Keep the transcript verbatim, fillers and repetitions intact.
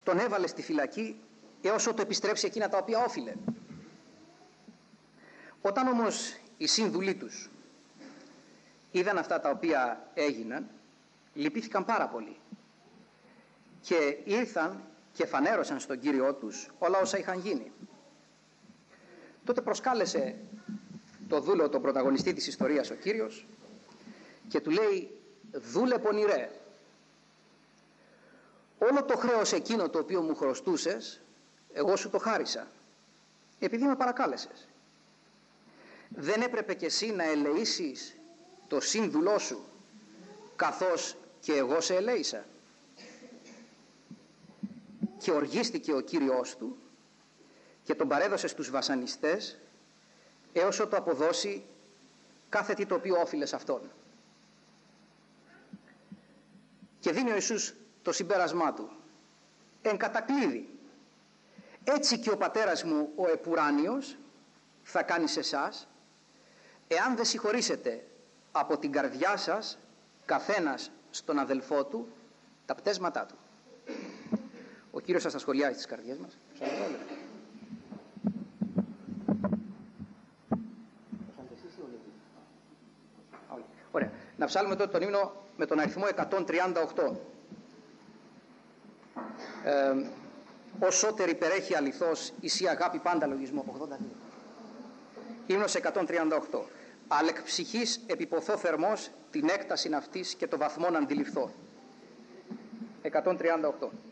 τον έβαλε στη φυλακή έως ότου επιστρέψει εκείνα τα οποία όφιλε. Όταν όμως οι σύμβουλοι τους είδαν αυτά τα οποία έγιναν, λυπήθηκαν πάρα πολύ και ήρθαν και φανέρωσαν στον Κύριό τους όλα όσα είχαν γίνει. Τότε προσκάλεσε το δούλο, τον πρωταγωνιστή της ιστορίας, ο Κύριος, και του λέει: «Δούλε πονηρέ, όλο το χρέος εκείνο το οποίο μου χρωστούσες, εγώ σου το χάρισα, επειδή με παρακάλεσες. Δεν έπρεπε κι εσύ να ελεήσεις το σύνδουλό σου, καθώς και εγώ σε ελέησα?» Και οργίστηκε ο Κύριος του και τον παρέδωσε στους βασανιστές έως ότου αποδώσει κάθε τι το οποίο όφιλε σε αυτόν. Και δίνει ο Ιησούς το συμπέρασμά του: «Εν κατακλείδη, έτσι και ο Πατέρας μου ο επουράνιος θα κάνει σε εσάς, εάν δεν συγχωρήσετε από την καρδιά σας καθένας στον αδελφό του τα πτέσματά του». Ο Κύριος σας τα σχολιάζει στις καρδιές μας. Ωραία. Να ψάλουμε τότε τον ύμνο με τον αριθμό εκατόν τριάντα οκτώ. Ε, «Ο σώτερ υπερέχει αληθώς, εις η αγάπη πάντα λογισμό». ογδόντα δύο. Ύμνος εκατόν τριάντα οκτώ. «Αλεκ ψυχής επιποθώ θερμός, την έκταση αυτής και το βαθμόν αντιληφθώ». εκατόν τριάντα οκτώ.